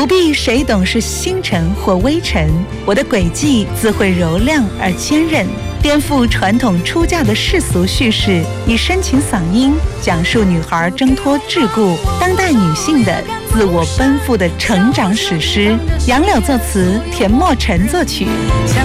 不必谁懂是星辰或微尘，我的轨迹自会柔亮而坚韧，颠覆传统出嫁的世俗叙事，以深情嗓音讲述女孩挣脱桎梏，当代女性的自我奔赴的成长史诗。杨柳作词，田墨辰作曲。